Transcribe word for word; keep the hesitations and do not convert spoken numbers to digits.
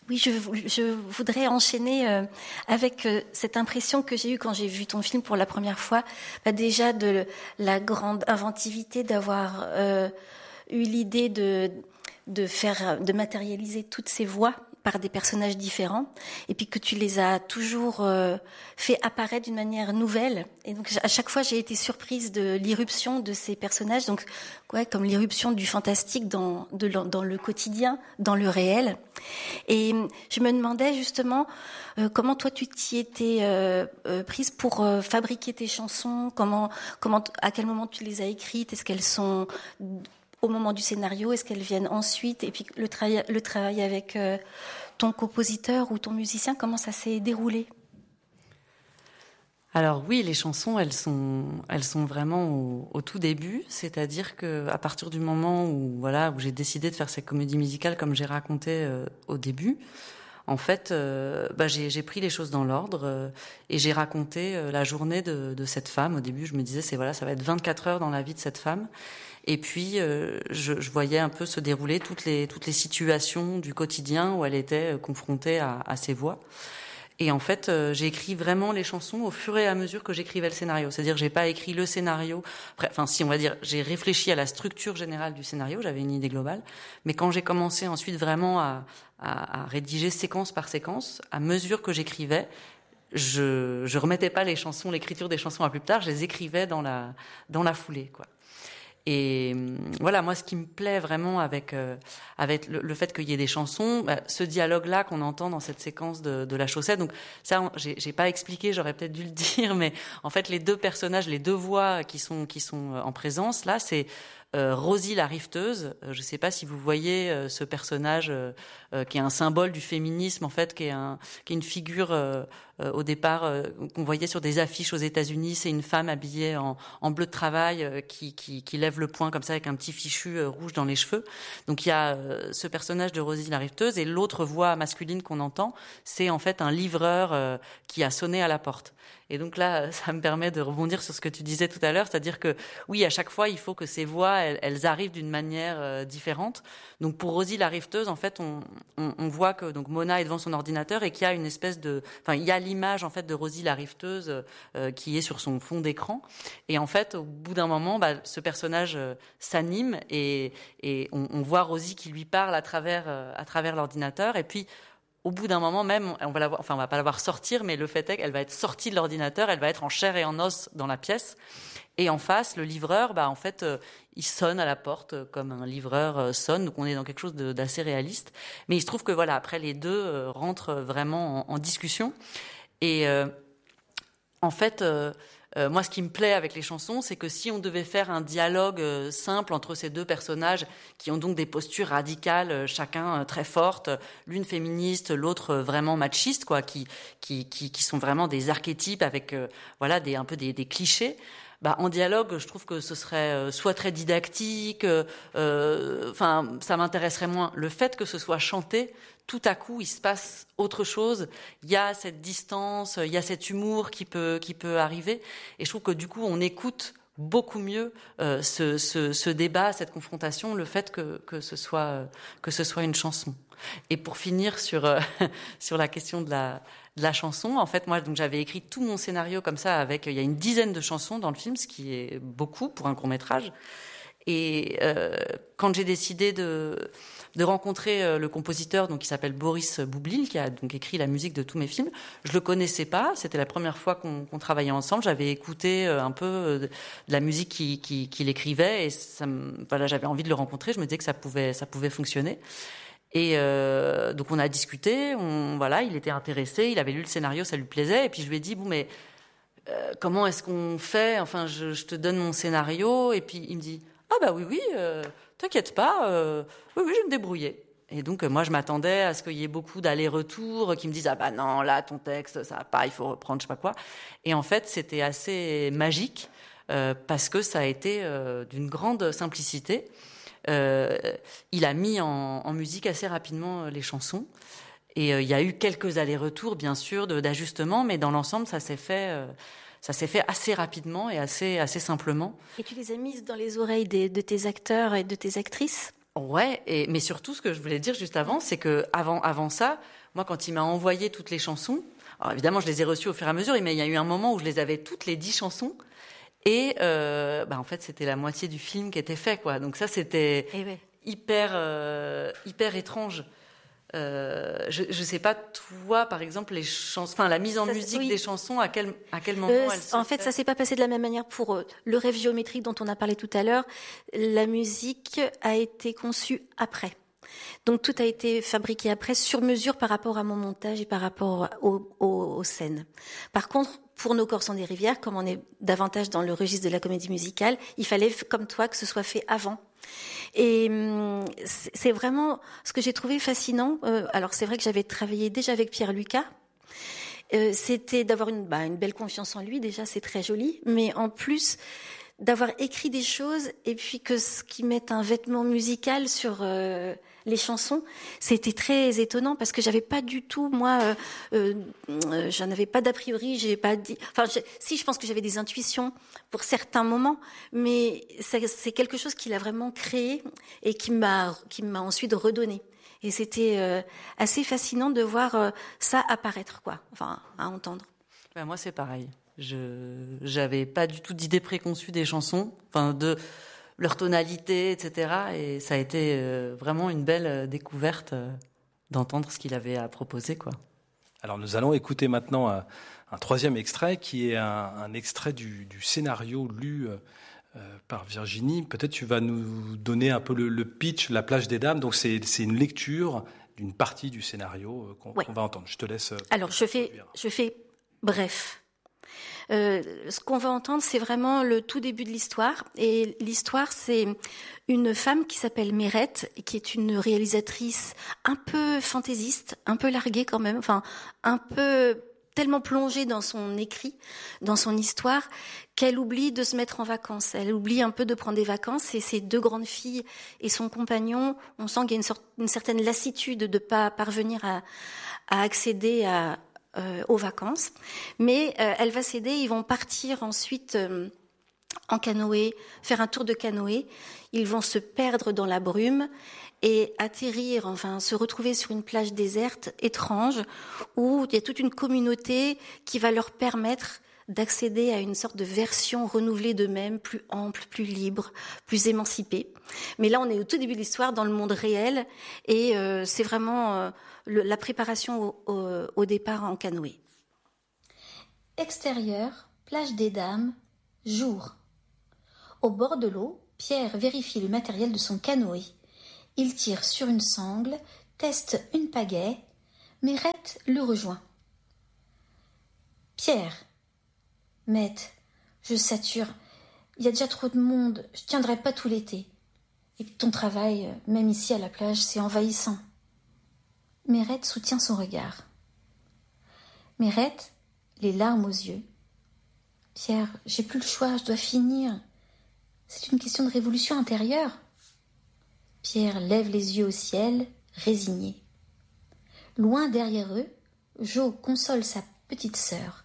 Oui, je, je voudrais enchaîner euh, avec euh, cette impression que j'ai eue quand j'ai vu ton film pour la première fois. Bah, déjà de la grande inventivité d'avoir euh, eu l'idée de de faire, de matérialiser toutes ces voix par des personnages différents, et puis que tu les as toujours euh, fait apparaître d'une manière nouvelle. Et donc à chaque fois, j'ai été surprise de l'irruption de ces personnages, donc ouais, comme l'irruption du fantastique dans, de, dans le quotidien, dans le réel. Et je me demandais justement euh, comment toi tu t'y étais euh, euh, prise pour euh, fabriquer tes chansons, comment, comment, à quel moment tu les as écrites, est-ce qu'elles sont au moment du scénario, est-ce qu'elles viennent ensuite, et puis le travail, le travail avec euh, ton compositeur ou ton musicien, comment ça s'est déroulé? Alors oui, les chansons, elles sont, elles sont vraiment au, au tout début, c'est-à-dire que à partir du moment où voilà où j'ai décidé de faire cette comédie musicale, comme j'ai raconté euh, au début, en fait, euh, bah, j'ai, j'ai pris les choses dans l'ordre euh, et j'ai raconté euh, la journée de, de cette femme. Au début, je me disais c'est voilà, ça va être vingt-quatre heures dans la vie de cette femme. Et puis, euh, je, je voyais un peu se dérouler toutes les toutes les situations du quotidien où elle était confrontée à, à ces voix. Et en fait, euh, j'ai écrit vraiment les chansons au fur et à mesure que j'écrivais le scénario. C'est-à-dire, j'ai pas écrit le scénario. Enfin, si on va dire, j'ai réfléchi à la structure générale du scénario. J'avais une idée globale. Mais quand j'ai commencé ensuite vraiment à, à, à rédiger séquence par séquence, à mesure que j'écrivais, je je remettais pas les chansons, l'écriture des chansons à plus tard. Je les écrivais dans la dans la foulée, quoi. Et voilà, moi, ce qui me plaît vraiment avec euh, avec le, le fait qu'il y ait des chansons, bah, ce dialogue-là qu'on entend dans cette séquence de, de la chaussette. Donc ça, j'ai, j'ai pas expliqué, j'aurais peut-être dû le dire, mais en fait, les deux personnages, les deux voix qui sont qui sont en présence là, c'est euh, Rosie la rifteuse. Euh, je sais pas si vous voyez euh, ce personnage euh, euh, qui est un symbole du féminisme, en fait, qui est un qui est une figure euh, euh, au départ euh, qu'on voyait sur des affiches aux États-Unis. C'est une femme habillée en, en bleu de travail euh, qui, qui qui lève le poing comme ça avec un petit fichu euh, rouge dans les cheveux. Donc il y a euh, ce personnage de Rosie la rifteuse, et l'autre voix masculine qu'on entend, c'est en fait un livreur euh, qui a sonné à la porte. Et donc là, ça me permet de rebondir sur ce que tu disais tout à l'heure, c'est-à-dire que oui, à chaque fois, il faut que ces voix, elles, elles arrivent d'une manière euh, différente. Donc pour Rosie la rifteuse, en fait, on, on, on voit que donc Mona est devant son ordinateur et qu'il y a une espèce de, enfin, il y a l'image en fait de Rosie la rifteuse euh, qui est sur son fond d'écran. Et en fait, au bout d'un moment, bah, ce personnage euh, s'anime et, et on, on voit Rosie qui lui parle à travers euh, à travers l'ordinateur. Et puis au bout d'un moment même, on va la voir, enfin on va pas la voir sortir, mais le fait est qu'elle va être sortie de l'ordinateur, elle va être en chair et en os dans la pièce. Et en face, le livreur, bah en fait, euh, il sonne à la porte euh, comme un livreur euh, sonne. Donc on est dans quelque chose de, d'assez réaliste. Mais il se trouve que voilà, après les deux euh, rentrent vraiment en, en discussion. Et euh, en fait. Euh, Euh, moi, ce qui me plaît avec les chansons, c'est que si on devait faire un dialogue euh, simple entre ces deux personnages, qui ont donc des postures radicales, euh, chacun euh, très fortes, l'une féministe, l'autre euh, vraiment machiste, quoi, qui qui qui, qui sont vraiment des archétypes avec euh, voilà des un peu des, des clichés. Bah, en dialogue, je trouve que ce serait euh, soit très didactique, enfin, euh, ça m'intéresserait moins. Le fait que ce soit chanté, tout à coup, il se passe autre chose. Il y a cette distance, il y a cet humour qui peut qui peut arriver. Et je trouve que du coup, on écoute beaucoup mieux euh, ce, ce, ce débat, cette confrontation, le fait que que ce soit euh, que ce soit une chanson. Et pour finir sur euh, sur la question de la de la chanson, en fait, moi, donc j'avais écrit tout mon scénario comme ça avec. Il y a une dizaine de chansons dans le film, ce qui est beaucoup pour un court métrage. Et euh, quand j'ai décidé de de rencontrer euh, le compositeur, donc qui s'appelle Boris Boublil, qui a donc écrit la musique de tous mes films, je le connaissais pas. C'était la première fois qu'on, qu'on travaillait ensemble. J'avais écouté euh, un peu euh, de la musique qu'il, qu'il, qu'il écrivait, et ça me, voilà, j'avais envie de le rencontrer. Je me disais que ça pouvait ça pouvait fonctionner. Et euh, donc on a discuté. On voilà, il était intéressé. Il avait lu le scénario, ça lui plaisait. Et puis je lui ai dit bon mais euh, comment est-ce qu'on fait? Enfin, je, je te donne mon scénario, et puis il me dit ah bah oui oui. Euh, T'inquiète pas, euh, oui, oui, je vais me débrouiller. Et donc, euh, moi, je m'attendais à ce qu'il y ait beaucoup d'allers-retours, qui me disent, ah bah non, là, ton texte, ça va pas, il faut reprendre, je sais pas quoi. Et en fait, c'était assez magique, euh, parce que ça a été euh, d'une grande simplicité. Euh, il a mis en, en musique assez rapidement euh, les chansons. Et euh, il y a eu quelques allers-retours, bien sûr, de, d'ajustements, mais dans l'ensemble, ça s'est fait... Euh, Ça s'est fait assez rapidement et assez assez simplement. Et tu les as mises dans les oreilles des, de tes acteurs et de tes actrices? Ouais, et, mais surtout, ce que je voulais dire juste avant, c'est que avant, avant ça, moi, quand il m'a envoyé toutes les chansons, alors évidemment, je les ai reçues au fur et à mesure, mais il y a eu un moment où je les avais toutes les dix chansons, et euh, bah, en fait, c'était la moitié du film qui était fait, quoi. Donc ça, c'était Eh ouais. hyper, euh, hyper étrange. Euh, je, je sais pas, toi, par exemple, les chansons, enfin, la mise en Ça, musique oui. des chansons, à quel, à quel moment Euh, elle se en fait, fait ça s'est pas passé de la même manière pour euh, le rêve géométrique dont on a parlé tout à l'heure. La musique a été conçue après. Donc tout a été fabriqué après, sur mesure par rapport à mon montage et par rapport au, au, aux scènes. Par contre, pour Nos corps sont des rivières, comme on est davantage dans le registre de la comédie musicale, il fallait, comme toi, que ce soit fait avant. Et hum, c'est vraiment ce que j'ai trouvé fascinant. Euh, alors c'est vrai que j'avais travaillé déjà avec Pierre Lucas. Euh, c'était d'avoir une, bah, une belle confiance en lui, déjà c'est très joli, mais en plus d'avoir écrit des choses et puis que ce qui mette un vêtement musical sur euh, les chansons, c'était très étonnant parce que j'avais pas du tout, moi, euh, euh, j'en avais pas d'a priori, j'ai pas dit, enfin, je, si, je pense que j'avais des intuitions pour certains moments, mais c'est, c'est quelque chose qu'il a vraiment créé et qui m'a, qui m'a ensuite redonné. Et c'était euh, assez fascinant de voir euh, ça apparaître, quoi, enfin, à entendre. Ben moi, c'est pareil. Je j'avais pas du tout d'idée préconçue des chansons, enfin de leur tonalité, et cetera. Et ça a été euh, vraiment une belle euh, découverte euh, d'entendre ce qu'il avait à proposer, quoi. Alors nous allons écouter maintenant un, un troisième extrait qui est un, un extrait du, du scénario lu euh, par Virginie. Peut-être tu vas nous donner un peu le, le pitch, La plage des dames. Donc c'est, c'est une lecture d'une partie du scénario qu'on, ouais. qu'on va entendre. Je te laisse. Alors je fais, je fais bref. Euh, ce qu'on va entendre, c'est vraiment le tout début de l'histoire. Et l'histoire, c'est une femme qui s'appelle Mérette, qui est une réalisatrice un peu fantaisiste, un peu larguée quand même, enfin un peu tellement plongée dans son écrit, dans son histoire, qu'elle oublie de se mettre en vacances. Elle oublie un peu de prendre des vacances. Et ses deux grandes filles et son compagnon, on sent qu'il y a une, sorte, une certaine lassitude de ne pas parvenir à, à accéder à Euh, aux vacances, mais euh, elle va céder. Ils vont partir ensuite euh, en canoë, faire un tour de canoë. Ils vont se perdre dans la brume et atterrir, enfin se retrouver sur une plage déserte étrange où il y a toute une communauté qui va leur permettre d'accéder à une sorte de version renouvelée d'eux-mêmes, plus ample, plus libre, plus émancipée. Mais là, on est au tout début de l'histoire, dans le monde réel, et euh, c'est vraiment euh, le, la préparation au, au, au départ en canoë. Extérieur, plage des dames, jour. Au bord de l'eau, Pierre vérifie le matériel de son canoë. Il tire sur une sangle, teste une pagaie. Mérette le rejoint. Pierre, Mette, je sature. Il y a déjà trop de monde. Je tiendrai pas tout l'été. Et puis ton travail, même ici à la plage, c'est envahissant. Mérette soutient son regard. Mérette, les larmes aux yeux. Pierre, j'ai plus le choix, je dois finir. C'est une question de révolution intérieure. Pierre lève les yeux au ciel, résigné. Loin derrière eux, Jo console sa petite sœur.